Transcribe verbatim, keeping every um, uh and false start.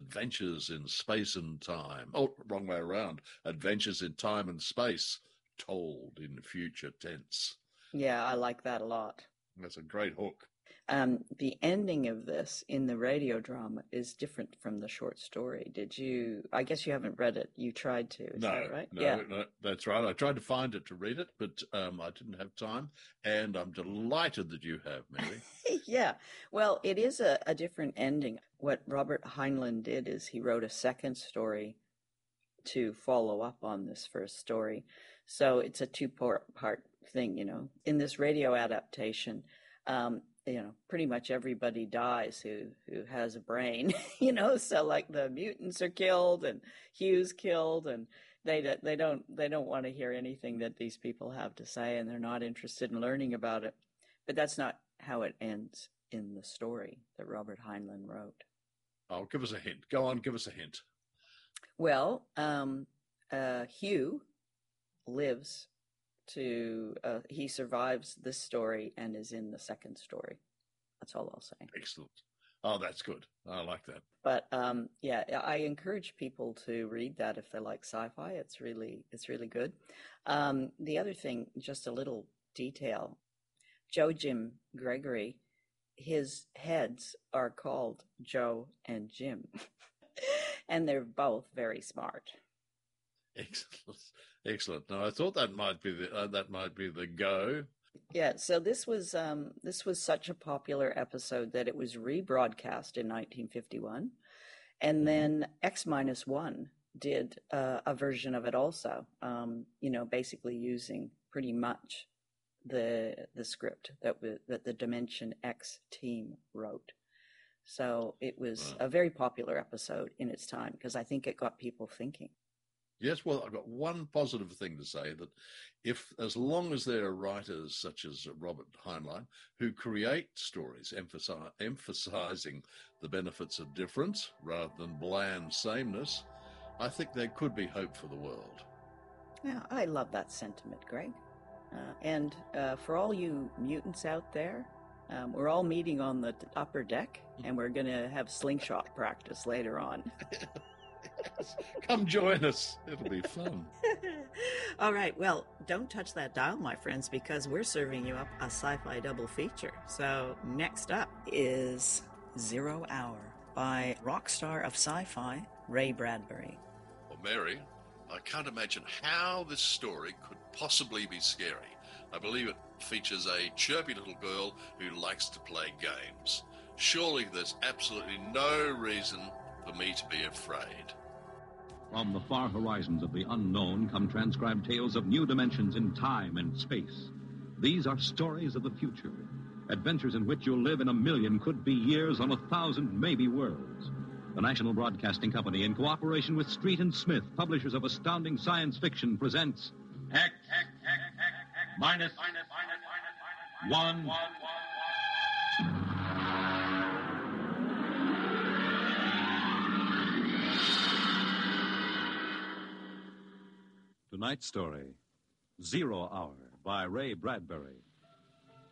adventures in space and time. Oh, wrong way around. Adventures in time and space, told in future tense. Yeah, I like that a lot. That's a great hook. Um, the ending of this in the radio drama is different from the short story. Did you? I guess you haven't read it. You tried to. Is no, that right? No, yeah. no, that's right. I tried to find it to read it, but um, I didn't have time. And I'm delighted that you have, Mary. Yeah. Well, it is a, a different ending. What Robert Heinlein did is he wrote a second story to follow up on this first story. So it's a two-part part thing, you know. In this radio adaptation, um, you know, pretty much everybody dies who who has a brain, you know. So like the mutants are killed and Hugh's killed, and they they don't they don't want to hear anything that these people have to say, and they're not interested in learning about it. But that's not how it ends in the story that Robert Heinlein wrote. Oh, give us a hint. Go on, give us a hint. Well, um, uh, Hugh lives to, uh, he survives this story and is in the second story. That's all I'll say. Excellent. Oh, that's good. I like that. But um, yeah, I encourage people to read that if they like sci-fi. It's really, it's really good. Um, the other thing, just a little detail, Joe Jim Gregory, his heads are called Joe and Jim. And they're both very smart. Excellent, excellent. Now, I thought that might be the uh, that might be the go. Yeah. So this was um, this was such a popular episode that it was rebroadcast in nineteen fifty-one, and then X minus one did uh, a version of it also. Um, you know, basically using pretty much the the script that w- that the Dimension X team wrote. So it was wow. a very popular episode in its time because I think it got people thinking. Yes, well, I've got one positive thing to say, that if, as long as there are writers such as Robert Heinlein who create stories emphasi- emphasizing the benefits of difference rather than bland sameness, I think there could be hope for the world. Yeah, I love that sentiment, Greg. Uh, and uh, for all you mutants out there, Um, we're all meeting on the upper deck, and we're going to have slingshot practice later on. Yes. Come join us. It'll be fun. All right. Well, don't touch that dial, my friends, because we're serving you up a sci-fi double feature. So next up is Zero Hour by rock star of sci-fi, Ray Bradbury. Well, Mary, I can't imagine how this story could possibly be scary. I believe it features a chirpy little girl who likes to play games. Surely there's absolutely no reason for me to be afraid. From the far horizons of the unknown come transcribed tales of new dimensions in time and space. These are stories of the future, adventures in which you'll live in a million could-be years on a thousand maybe worlds. The National Broadcasting Company, in cooperation with Street and Smith, publishers of astounding science fiction, presents X, X, X, X, X minus, minus, minus, minus, one, one, one. Tonight's story, Zero Hour by Ray Bradbury.